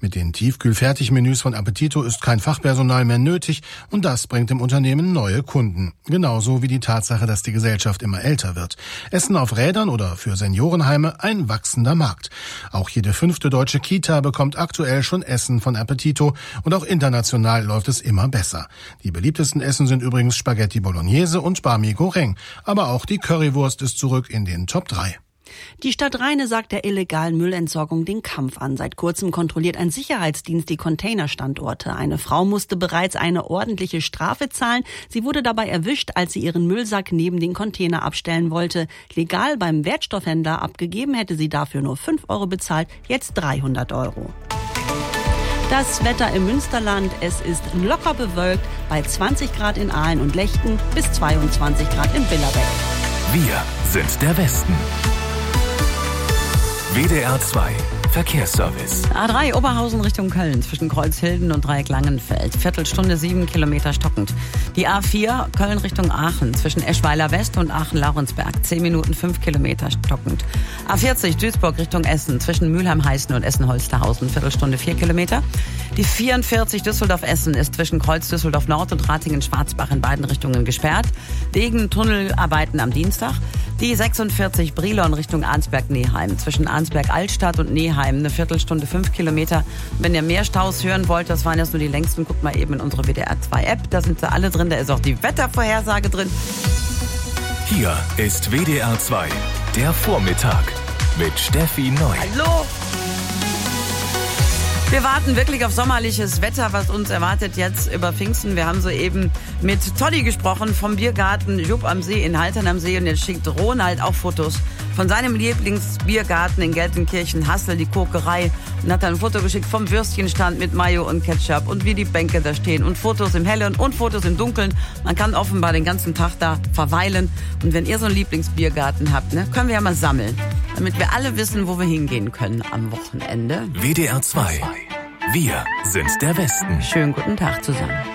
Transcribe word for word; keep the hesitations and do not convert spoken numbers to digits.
Mit den Tiefkühl-Fertigmenüs von Appetito ist kein Fachpersonal mehr nötig und das bringt dem Unternehmen neue Kunden. Genauso wie die Tatsache, dass die Gesellschaft immer älter wird. Essen auf Rädern oder für Seniorenheime ein wachsender Markt. Auch jede fünfte deutsche Kita bekommt aktuell schon Essen von Appetito und auch international läuft es immer besser. Die beliebtesten Essen sind übrigens Spaghetti Bolognese und Bami Goreng. Aber auch die Currywurst ist zurück in den Top drei. Die Stadt Rheine sagt der illegalen Müllentsorgung den Kampf an. Seit kurzem kontrolliert ein Sicherheitsdienst die Containerstandorte. Eine Frau musste bereits eine ordentliche Strafe zahlen. Sie wurde dabei erwischt, als sie ihren Müllsack neben den Container abstellen wollte. Legal beim Wertstoffhändler abgegeben, hätte sie dafür nur fünf Euro bezahlt, jetzt dreihundert Euro. Das Wetter im Münsterland, es ist locker bewölkt bei zwanzig Grad in Aalen und Lechten bis zweiundzwanzig Grad in Billerbeck. Wir sind der Westen. W D R zwei Verkehrsservice. A drei Oberhausen Richtung Köln zwischen Kreuzhilden und Dreieck-Langenfeld. Viertelstunde sieben Kilometer stockend. Die A vier Köln Richtung Aachen zwischen Eschweiler West und Aachen-Laurensberg. Zehn Minuten fünf Kilometer stockend. A vierzig Duisburg Richtung Essen zwischen Mülheim-Heißen und Essen-Holsterhausen. Viertelstunde vier Kilometer. Die vierundvierzig Düsseldorf-Essen ist zwischen Kreuz Düsseldorf Nord und Ratingen-Schwarzbach in beiden Richtungen gesperrt. Degen-Tunnelarbeiten am Dienstag. Die sechsundvierzig Brilon Richtung Arnsberg-Neheim zwischen Arnsberg-Altstadt und Neheim. Eine Viertelstunde, fünf Kilometer. Wenn ihr mehr Staus hören wollt, das waren jetzt nur die längsten, guckt mal eben in unsere W D R zwei App. Da sind sie alle drin, da ist auch die Wettervorhersage drin. Hier ist W D R zwei, der Vormittag mit Steffi Neu. Hallo! Wir warten wirklich auf sommerliches Wetter, was uns erwartet jetzt über Pfingsten. Wir haben soeben mit Toddy gesprochen vom Biergarten Jupp am See in Haltern am See. Und jetzt schickt Ronald auch Fotos von seinem Lieblingsbiergarten in Gelsenkirchen, Hassel, die Kokerei. Und hat dann ein Foto geschickt vom Würstchenstand mit Mayo und Ketchup und wie die Bänke da stehen. Und Fotos im Hellen und Fotos im Dunkeln. Man kann offenbar den ganzen Tag da verweilen. Und wenn ihr so einen Lieblingsbiergarten habt, ne, können wir ja mal sammeln. Damit wir alle wissen, wo wir hingehen können am Wochenende. W D R zwei. Wir sind der Westen. Schönen guten Tag zusammen.